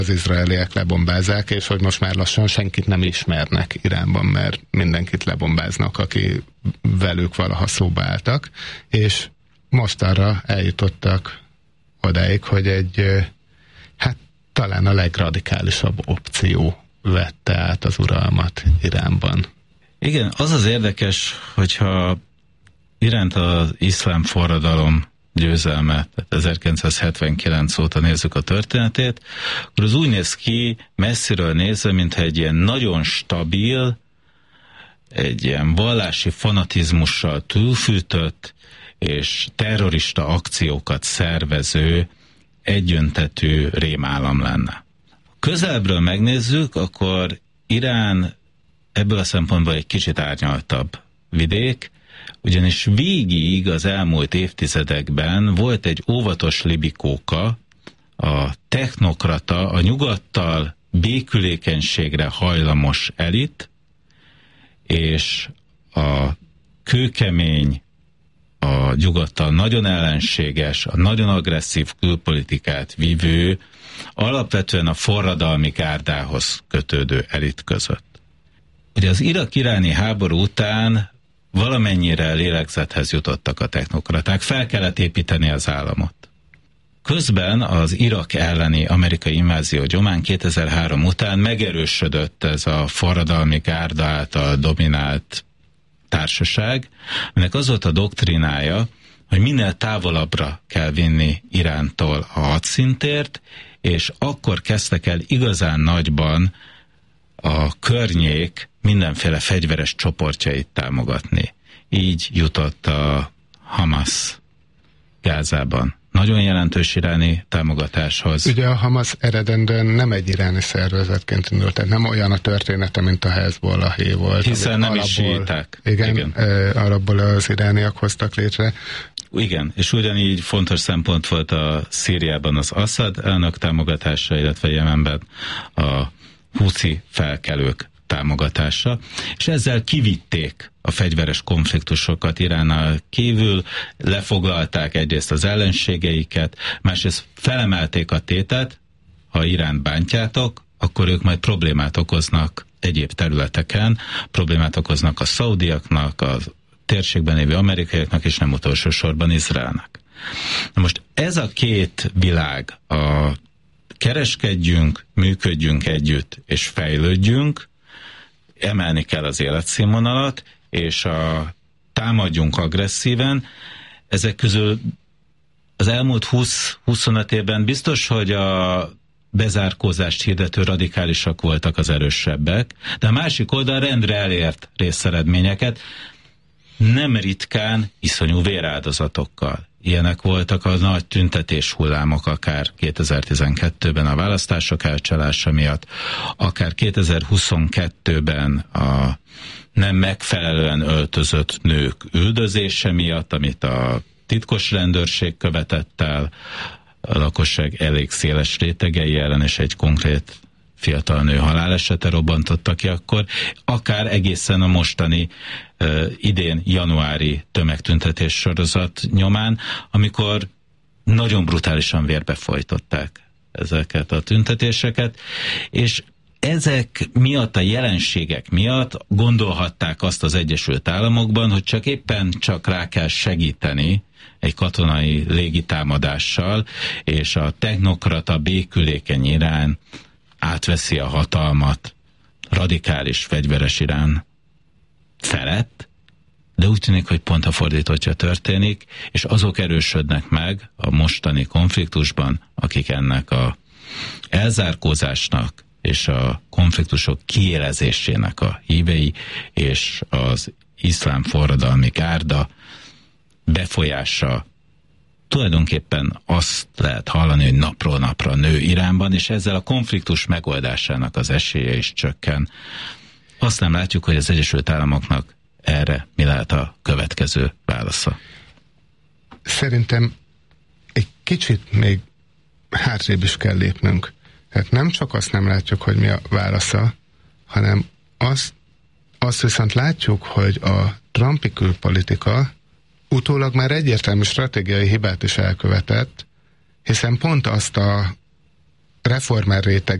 az izraeliek lebombázzák, és hogy most már lassan senkit nem ismernek Iránban, mert mindenkit lebombáznak, aki velük valaha szóba álltak, és most arra eljutottak odáig, hogy egy, hát talán a legradikálisabb opció vette át az uralmat Iránban. Igen, az az érdekes, hogyha Iránt az iszlám forradalom győzelme, 1979 óta nézzük a történetét, akkor az úgy néz ki, messziről nézve, mintha egy ilyen nagyon stabil, egy ilyen vallási fanatizmussal túlfűtött és terrorista akciókat szervező egyöntetű rémállam lenne. Közelebbről megnézzük, akkor Irán ebből a szempontból egy kicsit árnyaltabb vidék, ugyanis végig az elmúlt évtizedekben volt egy óvatos libikóka, a technokrata, a nyugattal békülékenységre hajlamos elit, és a kőkemény, a nyugattal nagyon ellenséges, a nagyon agresszív külpolitikát vívő, alapvetően a forradalmi gárdához kötődő elit között. Ugye az irak-iráni háború után valamennyire lélegzethez jutottak a technokraták, fel kellett építeni az államot. Közben az Irak elleni amerikai invázió gyomán 2003 után megerősödött ez a forradalmi gárda által dominált társaság, aminek az volt a doktrinája, hogy minél távolabbra kell vinni Irántól a hadszíntért, és akkor kezdtek el igazán nagyban a környék mindenféle fegyveres csoportjait támogatni. Így jutott a Hamas Gázában nagyon jelentős iráni támogatáshoz. Ugye a Hamas eredendően nem egy iráni szervezetként indult, tehát nem olyan a története, mint a Hezbollahé volt. Hiszen nem is síták. Igen. Arabból az irániak hoztak létre. Igen, és ugyanígy fontos szempont volt a Szíriában az Assad elnök támogatása, illetve Jemenben a Húthi felkelők támogatása, és ezzel kivitték a fegyveres konfliktusokat Iránnal kívül, lefoglalták egyrészt az ellenségeiket, másrészt felemelték a tétet, ha Iránt bántjátok, akkor ők majd problémát okoznak egyéb területeken, problémát okoznak a szaudiaknak, a térségben lévő amerikaiaknak, és nem utolsó sorban Izraelnek. Na most ez a két világ, a kereskedjünk, működjünk együtt, és fejlődjünk, emelni kell az életszínvonalat, és támadjunk agresszíven. Ezek közül az elmúlt 20-25 évben biztos, hogy a bezárkózást hirdető radikálisak voltak az erősebbek, de a másik oldal rendre elért részeredményeket, nem ritkán iszonyú véráldozatokkal. Ilyenek voltak a nagy tüntetés hullámok, akár 2012-ben a választások elcsalása miatt, akár 2022-ben a nem megfelelően öltözött nők üldözése miatt, amit a titkos rendőrség követett el, a lakosság elég széles rétegei ellen, és egy konkrét fiatal nő halálesete robbantotta ki akkor, akár egészen a mostani idén januári tömegtüntetés sorozat nyomán, amikor nagyon brutálisan vérbe folytották ezeket a tüntetéseket, és ezek miatt, a jelenségek miatt gondolhatták azt az Egyesült Államokban, hogy csak rá kell segíteni egy katonai légitámadással, és a technokrata békülékeny Irán átveszi a hatalmat radikális fegyveres Irán felett, de úgy tűnik, hogy pont a fordítottja történik, és azok erősödnek meg a mostani konfliktusban, akik ennek a elzárkózásnak és a konfliktusok kiélezésének a hívei, és az iszlám forradalmi gárda befolyása. Tulajdonképpen azt lehet hallani, hogy napról napra nő Iránban, és ezzel a konfliktus megoldásának az esélye is csökken. Azt nem látjuk, hogy az Egyesült Államoknak erre mi lehet a következő válasza. Szerintem egy kicsit még hátrébb is kell lépnünk. Tehát nem csak azt nem látjuk, hogy mi a válasza, hanem azt viszont látjuk, hogy a trumpi külpolitika utólag már egyértelmű stratégiai hibát is elkövetett, hiszen pont azt a reformer réteg